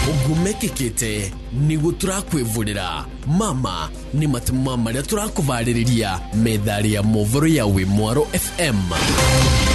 ugumekekete nigu turakwivurira mama ni matuma maria turakuvaririria methari ya movoro ya Wimwaro FM.